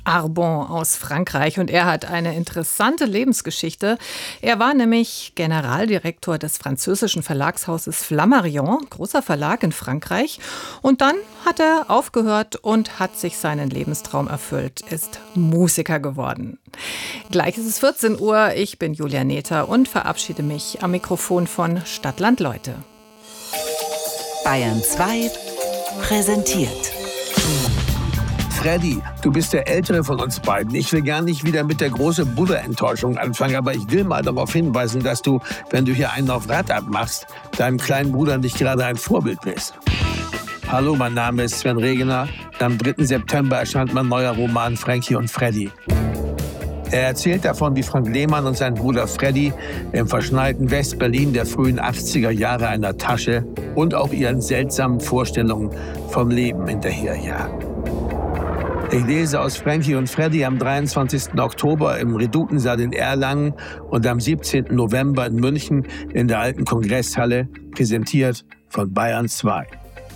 Arbon aus Frankreich und er hat eine interessante Lebensgeschichte. Er war nämlich Generaldirektor des französischen Verlagshauses Flammarion, großer Verlag in Frankreich. Und dann hat er aufgehört und hat sich seinen Lebenstraum erfüllt, ist Musiker geworden. Gleich ist es 14 Uhr, ich bin Julia Nether und verabschiede mich am Mikrofon von Stadtland Leute. Bayern 2 präsentiert. Freddy, du bist der Ältere von uns beiden. Ich will gar nicht wieder mit der großen Bruderenttäuschung anfangen, aber ich will mal darauf hinweisen, dass du, wenn du hier einen auf Rad abmachst, deinem kleinen Bruder nicht gerade ein Vorbild bist. Hallo, mein Name ist Sven Regener. Am 3. September erscheint mein neuer Roman Frankie und Freddy. Er erzählt davon, wie Frank Lehmann und sein Bruder Freddy im verschneiten West-Berlin der frühen 80er Jahre einer Tasche und auch ihren seltsamen Vorstellungen vom Leben hinterherjagen. Ich lese aus Frankie und Freddy am 23. Oktober im Redutensaal in Erlangen und am 17. November in München in der alten Kongresshalle, präsentiert von Bayern 2.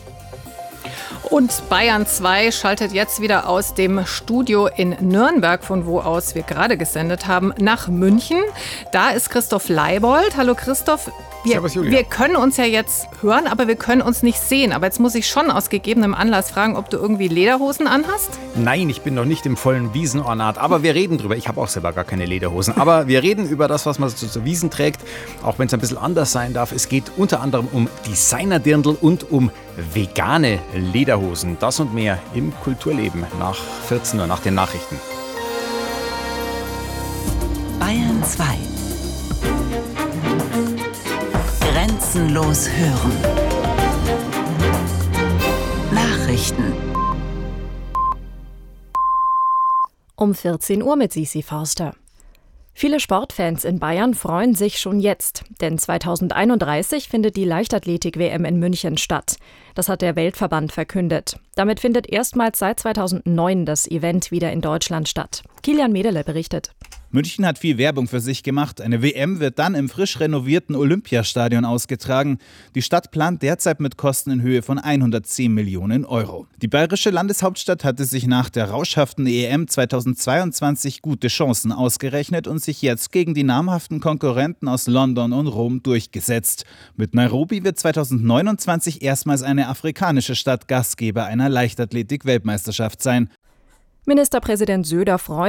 Und Bayern 2 schaltet jetzt wieder aus dem Studio in Nürnberg, von wo aus wir gerade gesendet haben, nach München. Da ist Christoph Leibold. Hallo Christoph. Servus, Julia. Wir können uns ja jetzt hören, aber wir können uns nicht sehen. Aber jetzt muss ich schon aus gegebenem Anlass fragen, ob du irgendwie Lederhosen anhast? Nein, ich bin noch nicht im vollen Wiesenornat, aber wir reden drüber. Ich habe auch selber gar keine Lederhosen, aber wir reden über das, was man so zur Wiesen trägt, auch wenn es ein bisschen anders sein darf. Es geht unter anderem um Designerdirndl und um vegane Lederhosen. Das und mehr im Kulturleben nach 14 Uhr, nach den Nachrichten. Bayern 2. Grenzenlos hören. Nachrichten. Um 14 Uhr mit Sisi Forster. Viele Sportfans in Bayern freuen sich schon jetzt, denn 2031 findet die Leichtathletik-WM in München statt. Das hat der Weltverband verkündet. Damit findet erstmals seit 2009 das Event wieder in Deutschland statt. Kilian Medele berichtet. München hat viel Werbung für sich gemacht. Eine WM wird dann im frisch renovierten Olympiastadion ausgetragen. Die Stadt plant derzeit mit Kosten in Höhe von 110 Millionen Euro. Die bayerische Landeshauptstadt hatte sich nach der rauschhaften EM 2022 gute Chancen ausgerechnet und sich jetzt gegen die namhaften Konkurrenten aus London und Rom durchgesetzt. Mit Nairobi wird 2029 erstmals eine afrikanische Stadt Gastgeber einer Leichtathletik-Weltmeisterschaft sein. Ministerpräsident Söder freut